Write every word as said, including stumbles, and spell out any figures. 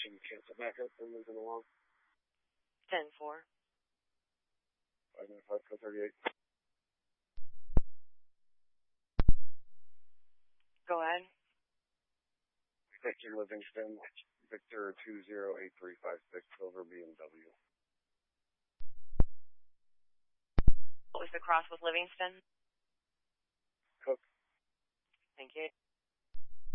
can cancel back up and moving along. ten four. five nine five, code thirty-eight. Go ahead. Victor Livingston, Victor two zero eight three five six, Silver B M W. What was the cross with Livingston? Cook. Thank you.